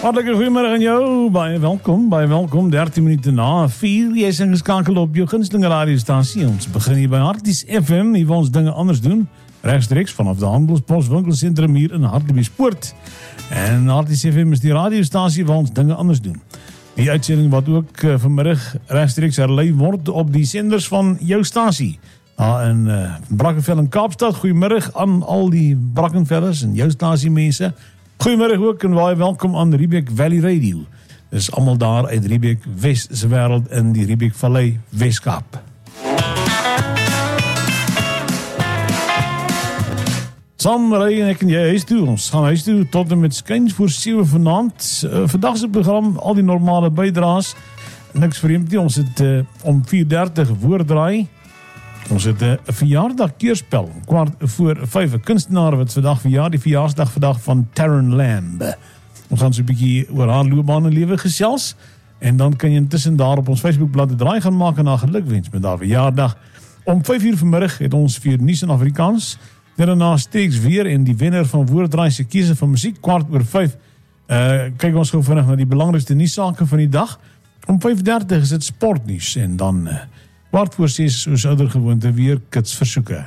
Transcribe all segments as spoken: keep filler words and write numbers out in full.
Hartelijke goeiemiddag aan jou, baie welkom, baie welkom, dertien minute na vier, jy is ingeskakel op jou gunstelinge radiostasie. Ons begin hier by Harties F M, hier waar ons dinge anders doen, rechtstreeks vanaf de Handelsbos winkelcentrum hier in Hartbeespoort. En Harties F M is die radiostasie waar ons dinge anders doen. Die uitsending wat ook uh, vanmiddag rechtstreeks herlei word op die senders van jou stasie. Daar in uh, Brackenfell in Kaapstad, goeiemiddag aan al die Brackenfellers en jou stasie mense. Goeiemiddag ook en baie welkom aan Riebeek Valley Radio. Dis allemaal daar uit Riebeek West se wêreld in die Riebeek Vallei Weskaap. Saam ry en ek en jy huis toe. Ons gaan huis toe tot en met skuins voor sewe vanaand. Uh, vandag se program, al die normale bydraes. Niks vreemd nie, ons het uh, om vier dertig voordraai. Ons het een verjaardag keerspel, kwart voor vijf, een kunstenaar wat vandag verjaar, die verjaarsdag vandag van Taryn Lamb. Ons gaan so'n bykie oor haar loopbaan en lewe gesels, en dan kan jy intussen daar op ons Facebookblad die draai gaan maak en haar gelukwens met haar verjaardag. Om vyf uur vanmiddag het ons vir nuus in Afrikaans, daarna steeks weer en die wenner van Woorddraai se keuse van muziek, kwart oor vyf. Uh, kyk ons gou vinnig na die belangrikste nuussake van die dag. Om vyf dertig is het sportnuus en dan Uh, kwart voor ses, soos ouder gewoonte, weer kits versoeke.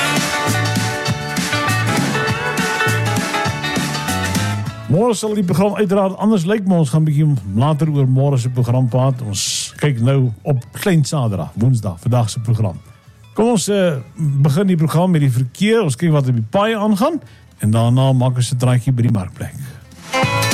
Môre sal die program uiteraard anders lyk, maar ons gaan bietjie later oor môre se program praat. Ons kyk nou op Klein Saterdag, Woensdag, vandag se program. Kom ons uh, begin die program met die verkeer, ons kyk wat op die paai aangaan, en daarna maak ons 'n draadjie by die markplek.